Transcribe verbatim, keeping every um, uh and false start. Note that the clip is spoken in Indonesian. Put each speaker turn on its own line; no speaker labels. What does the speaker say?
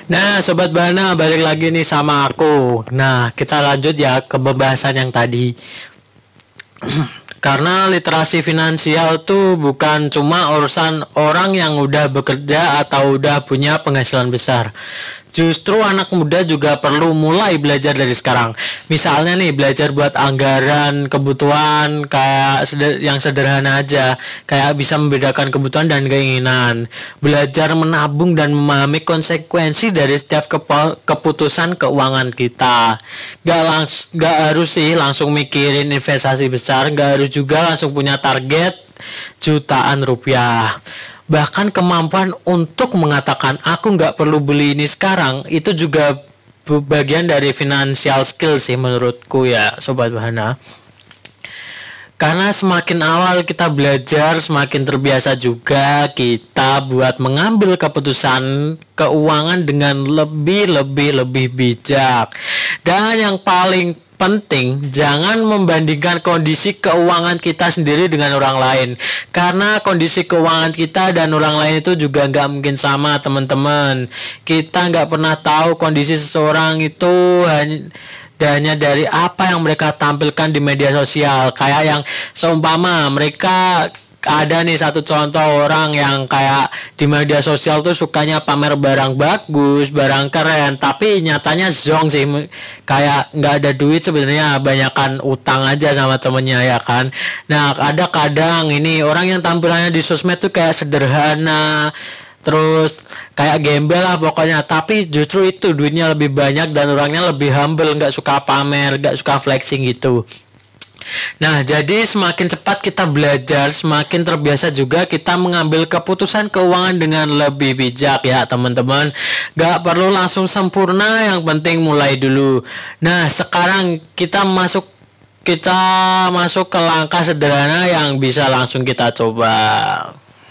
Nah, Sobat Bana, balik lagi nih sama aku. Nah, kita lanjut ya ke pembahasan yang tadi. Karena literasi finansial tuh bukan cuma urusan orang yang udah bekerja atau udah punya penghasilan besar. Justru anak muda juga perlu mulai belajar dari sekarang. Misalnya nih belajar buat anggaran kebutuhan kayak seder- yang sederhana aja, kayak bisa membedakan kebutuhan dan keinginan. Belajar menabung dan memahami konsekuensi dari setiap kepo- keputusan keuangan kita. Gak langs gak harus sih langsung mikirin investasi besar, gak harus juga langsung punya target jutaan rupiah. Bahkan kemampuan untuk mengatakan aku nggak perlu beli ini sekarang itu juga bagian dari financial skill sih menurutku ya Sobat Bahana. Karena semakin awal kita belajar, semakin terbiasa juga kita buat mengambil keputusan keuangan dengan lebih lebih lebih bijak. Dan yang paling penting, jangan membandingkan kondisi keuangan kita sendiri dengan orang lain. Karena kondisi keuangan kita dan orang lain itu juga nggak mungkin sama, teman-teman. Kita nggak pernah tahu kondisi seseorang itu hanya hanya dari apa yang mereka tampilkan di media sosial. Kayak yang seumpama mereka ada nih satu contoh orang yang kayak di media sosial tuh sukanya pamer barang bagus, barang keren, tapi nyatanya zong sih, kayak nggak ada duit sebenarnya, banyakan utang aja sama temennya ya kan. Nah ada kadang ini orang yang tampilannya di sosmed tuh kayak sederhana, terus kayak gembel lah pokoknya, tapi justru itu duitnya lebih banyak dan orangnya lebih humble, nggak suka pamer, nggak suka flexing gitu. Nah, jadi semakin cepat kita belajar, semakin terbiasa juga kita mengambil keputusan keuangan dengan lebih bijak ya teman-teman. Gak perlu langsung sempurna, yang penting mulai dulu. Nah, sekarang kita masuk kita masuk ke langkah sederhana yang bisa langsung kita coba.